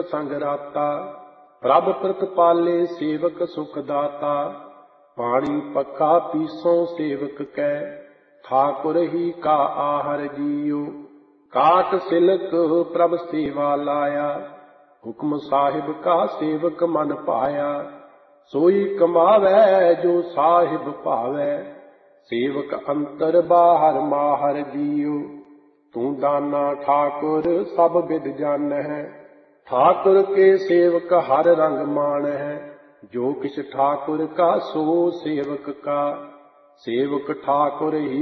संग राता। प्रभ प्रतिपाले सेवक सुख दाता। पानी पक्का पीसों सेवक कै। ठाकुर ही का आहर जियो। काट सिलक प्रभ सेवा लाया। हुक्म साहिब का सेवक मन पाया। सोई कमावै जो साहिब भावै। सेवक अंतर बाहर माहर जियो। तू दाना ठाकुर सब विद जान है। ठाकुर के सेवक हर रंग मान है। जो किछ ठाकुर का सो सेवक का। सेवक ठाकुर ही